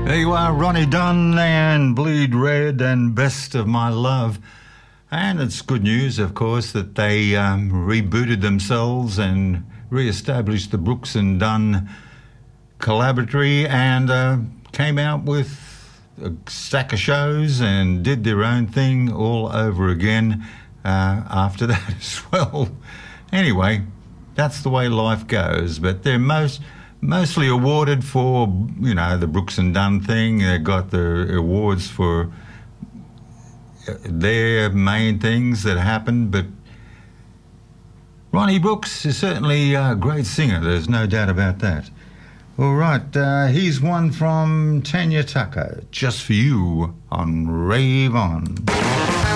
There you are, Ronnie Dunn and Bleed Red and Best of My Love. And it's good news, of course, that they rebooted themselves and re-established the Brooks and Dunn Collaboratory and came out with a stack of shows and did their own thing all over again after that as well. Anyway, that's the way life goes, but they're mostly awarded for, you know, the Brooks and Dunn thing. They got the awards for their main things that happened, but Ronnie Brooks is certainly a great singer, there's no doubt about that. All right, here's one from Tanya Tucker, Just For You on Rave On.